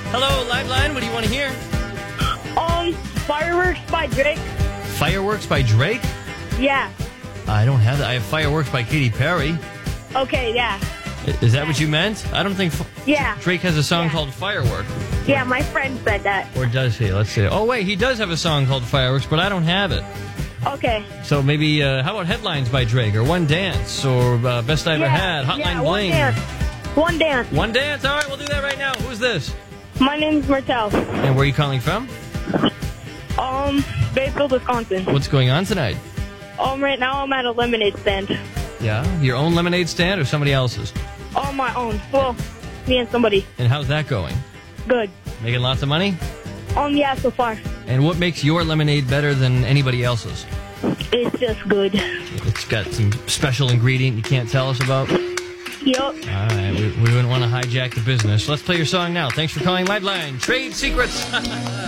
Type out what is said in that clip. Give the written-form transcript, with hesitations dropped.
Hello, Liveline. What do you want to hear? Fireworks by Drake. Fireworks by Drake? Yeah. I don't have that. I have Fireworks by Katy Perry. Okay, yeah. Is that what you meant? I don't think Yeah. Drake has a song called Firework. Yeah, my friend said that. Or does he? Let's see. Oh, wait, he does have a song called Fireworks, but I don't have it. Okay. So maybe, how about Headlines by Drake, or One Dance, or Best I Ever Had, Hotline Bling? One dance. One Dance? All right, we'll do that right now. Who's this? My name's Martel. And where are you calling from? Bayfield, Wisconsin. What's going on tonight? Right now I'm at a lemonade stand. Yeah? Your own lemonade stand or somebody else's? On my own. Well, me and somebody. And how's that going? Good. Making lots of money? Yeah, so far. And what makes your lemonade better than anybody else's? It's just good. It's got some special ingredient you can't tell us about? Yup. All right, we wouldn't want to hijack the business. Let's play your song now. Thanks for calling Liveline. Trade Secrets.